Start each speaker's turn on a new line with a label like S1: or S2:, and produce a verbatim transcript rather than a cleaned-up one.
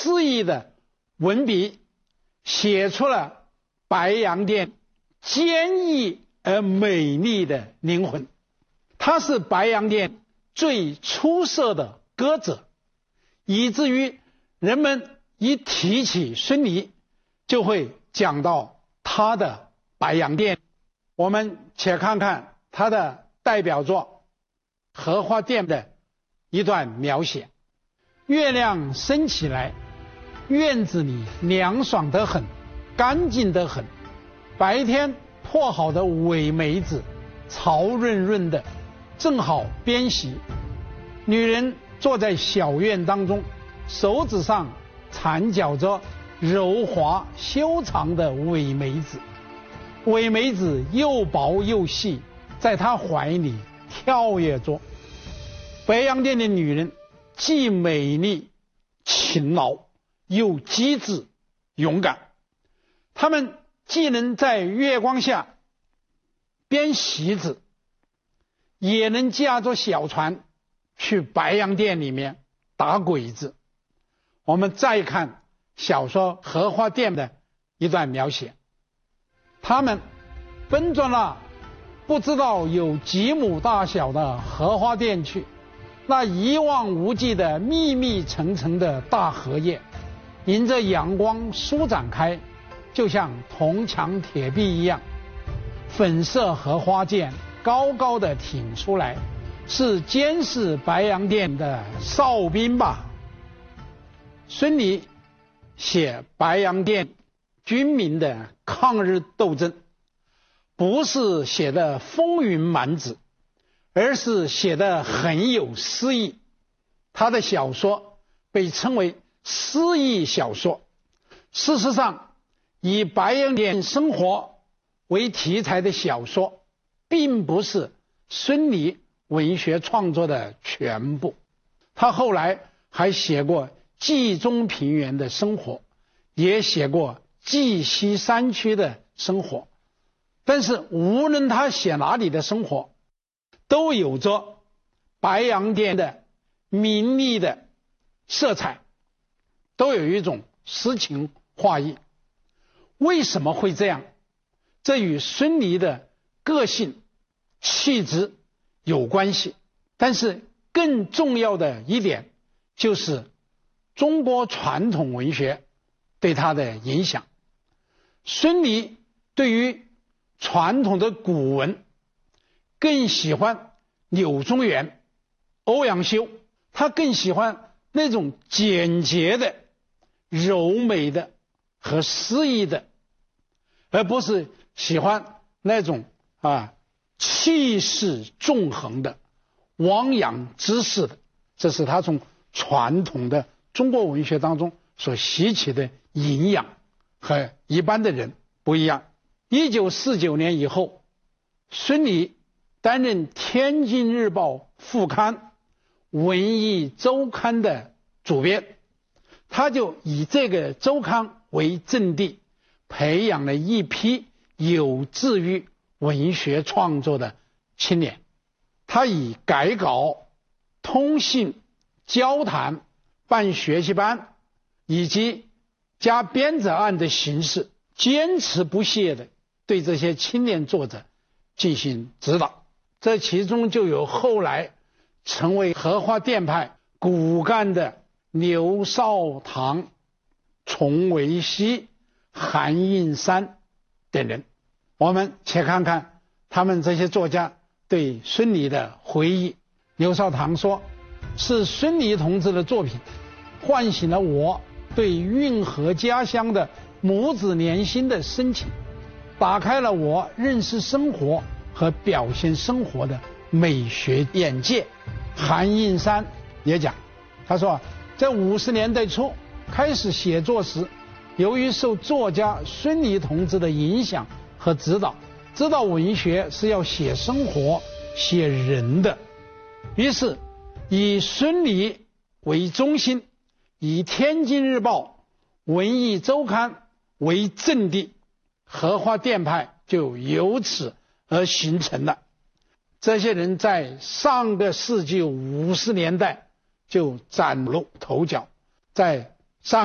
S1: 诗意的文笔，写出了白洋淀坚毅而美丽的灵魂。他是白洋淀最出色的歌者，以至于人们一提起孙犁，就会讲到他的白洋淀。我们且看看他的代表作《荷花淀》的一段描写。月亮升起来，院子里凉爽得很，干净得很。白天破好的苇梅子潮润润的，正好编席。女人坐在小院当中，手指上缠绞着柔滑修长的苇梅子，苇梅子又薄又细，在她怀里跳跃着。白洋淀的女人既美丽勤劳，又机智勇敢。她们既能在月光下编席子，也能驾着小船去白洋淀里面打鬼子。我们再看小说《荷花淀》的一段描写，他们奔着那不知道有几亩大小的荷花淀去，那一望无际的密密层层的大荷叶，迎着阳光舒展开，就像铜墙铁壁一样。粉色荷花剑高高的挺出来，是监视白洋淀的哨兵吧。孙犁写白洋淀军民的抗日斗争，不是写的风云满纸，而是写的很有诗意。他的小说被称为诗意小说。事实上，以白洋淀生活为题材的小说并不是孙犁文学创作的全部。他后来还写过冀中平原的生活，也写过冀西山区的生活。但是无论他写哪里的生活，都有着白洋淀的明丽的色彩，都有一种诗情画意。为什么会这样？这与孙犁的个性气质有关系。但是更重要的一点就是中国传统文学对他的影响。孙犁对于传统的古文更喜欢柳宗元、欧阳修，他更喜欢那种简洁的、柔美的和诗意的，而不是喜欢那种啊气势纵横的、汪洋之势的。这是他从传统的中国文学当中所吸取的营养，和一般的人不一样。一九四九年以后，孙犁担任天津日报副刊文艺周刊的主编，他就以这个周刊为阵地，培养了一批有志于文学创作的青年。他以改稿、通信、交谈、办学习班以及加编者案的形式，坚持不懈地对这些青年作者进行指导。这其中就有后来成为荷花淀派骨干的刘少棠、崇维熙、韩应山等人。我们且看看他们这些作家对孙犁的回忆。刘少棠说，是孙犁同志的作品唤醒了我对运河家乡的母子连心的深情，打开了我认识生活和表现生活的美学眼界。韩应山也讲，他说在五十年代初开始写作时，由于受作家孙犁同志的影响和指导，知道文学是要写生活、写人的，于是以孙犁为中心，以天津日报文艺周刊为阵地，荷花淀派就由此而形成了。这些人在上个世纪五十年代就崭露头角，在